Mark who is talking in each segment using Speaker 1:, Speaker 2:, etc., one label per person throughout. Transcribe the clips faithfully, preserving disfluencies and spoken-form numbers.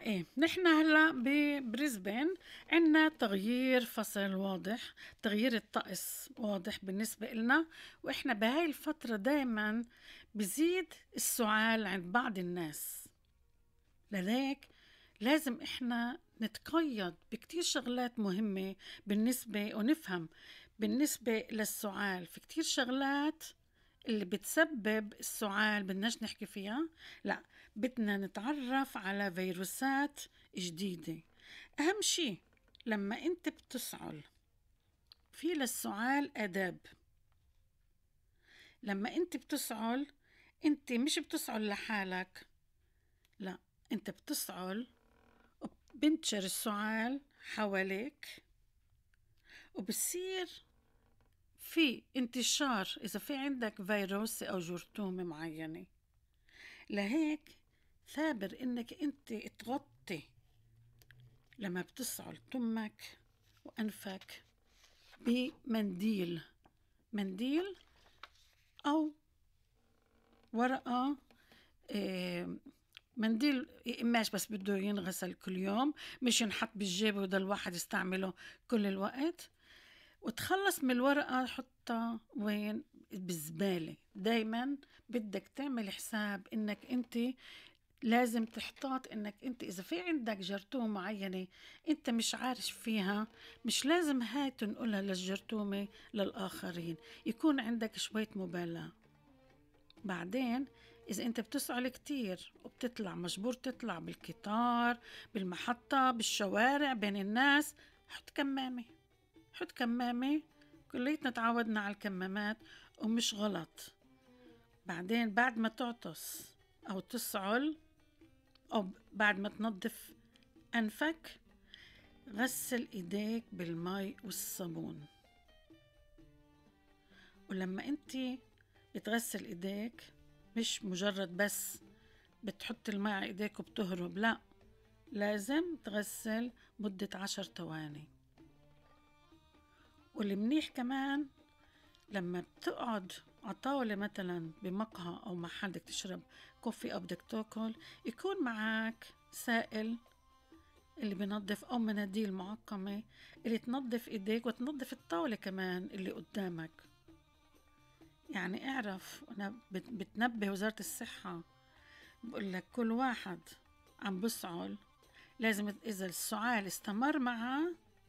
Speaker 1: ايه نحن هلا ببريسبن عنا تغيير فصل واضح، تغيير الطقس واضح بالنسبة إلنا، وإحنا بهاي الفترة دايما بزيد السعال عند بعض الناس. لذلك لازم إحنا نتقيد بكتير شغلات مهمة بالنسبة ونفهم بالنسبة للسعال. في كتير شغلات اللي بتسبب السعال بدناش نحكي فيها، لا، بدنا نتعرف على فيروسات جديدة. أهم شي لما أنت بتسعل، في للسعال آداب. لما أنت بتسعل، أنت مش بتسعل لحالك، لا، أنت بتسعل وبنتشر السعال حواليك، وبصير في انتشار إذا في عندك فيروس أو جرثومة معينة. لهيك ثابر إنك أنت تغطي لما بتسعل تمك وأنفك بمنديل، منديل أو ورقة، إيه، منديل قماش بس بده ينغسل كل يوم، مش ينحط بالجيب وده الواحد يستعمله كل الوقت. وتخلص من الورقة حطها وين؟ بالزبالة. دايما بدك تعمل حساب انك انت لازم تحتاط، انك انت اذا في عندك جرثومة معينة انت مش عارف فيها، مش لازم هاي تنقلها للجرثومة للآخرين، يكون عندك شوية مبالاة. بعدين إذا أنت بتسعل كتير وبتطلع مجبور تطلع بالقطار، بالمحطة، بالشوارع، بين الناس، حط كمامة، حط كمامة. كليتنا تعودنا على الكمامات ومش غلط. بعدين بعد ما تعطس أو تسعل أو بعد ما تنظف أنفك، غسل إيديك بالماء والصابون. ولما أنت بتغسل إيديك مش مجرد بس بتحط الماء على إيديك وبتهرب، لا، لازم تغسل مدة عشر ثواني. والمنيح كمان لما بتقعد على طاولة مثلا بمقهى أو محل بدك تشرب كوفي أو بدك تاكل، يكون معك سائل اللي بنظف أو مناديل معقمة اللي تنظف إيديك وتنظف الطاولة كمان اللي قدامك. يعني اعرف، أنا بتنبه وزارة الصحة بقول لك كل واحد عم بسعل لازم إذا السعال استمر معه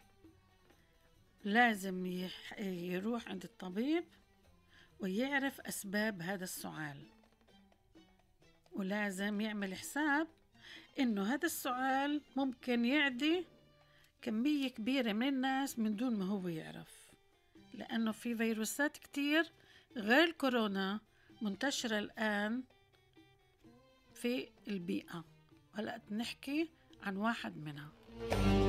Speaker 1: لازم يح... يروح عند الطبيب ويعرف أسباب هذا السعال، ولازم يعمل حساب إنه هذا السعال ممكن يعدي كمية كبيرة من الناس من دون ما هو يعرف، لأنه في فيروسات كتير غير الكورونا منتشرة الآن في البيئة، هلأ نحكي عن واحد منها.